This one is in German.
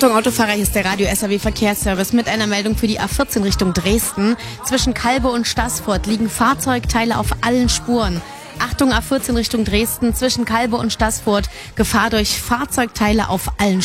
Achtung, Autofahrer, hier ist der Radio-SAW-Verkehrsservice mit einer Meldung für die A14 Richtung Dresden. Zwischen Calbe und Staßfurt liegen Fahrzeugteile auf allen Spuren. Achtung, A14 Richtung Dresden, zwischen Calbe und Staßfurt, Gefahr durch Fahrzeugteile auf allen Spuren.